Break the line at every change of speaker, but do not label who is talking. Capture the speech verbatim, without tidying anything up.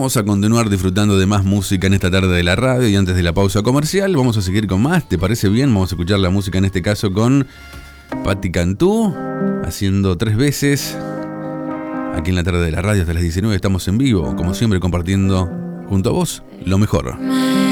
Vamos a continuar disfrutando de más música en esta tarde de la radio y antes de la pausa comercial vamos a seguir con más. ¿Te parece bien? Vamos a escuchar la música en este caso con Patti Cantú haciendo tres veces. Aquí en la tarde de la radio hasta las diecinueve estamos en vivo, como siempre compartiendo junto a vos lo mejor.